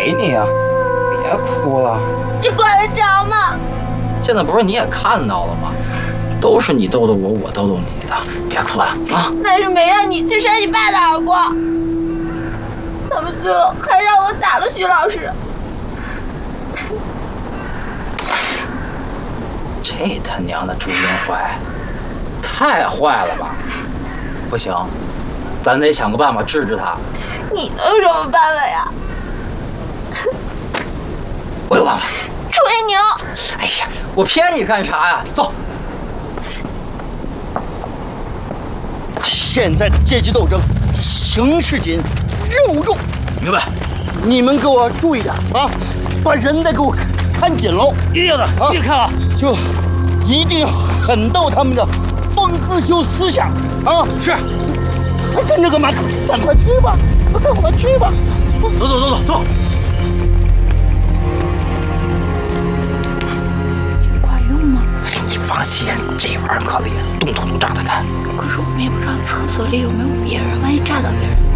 给你啊，别哭了。 你管得着吗？ 现在不是你也看到了吗？都是你逗逗我，我逗逗你的，别哭了啊！ 那是没让你去扇你爸的耳光，他们最后还让我打了徐老师。 这他娘的朱英怀，太坏了吧！不行，咱得想个办法治治他。 你能有什么办法呀？ 我有办法。 吹牛！ 哎呀，我骗你干啥呀？走。 现在的阶级斗争，形势紧，任务重。 明白。 你们给我注意点啊，把人得给我看紧喽。 一定的，你看啊， 就一定要狠斗他们的封自修思想啊！ 是。 还跟着干嘛？赶快去吧，赶快去吧。 走走走走走。 你放心，这玩意儿可厉害，动土都炸得开。 可是我们也不知道厕所里有没有别人，万一炸到别人。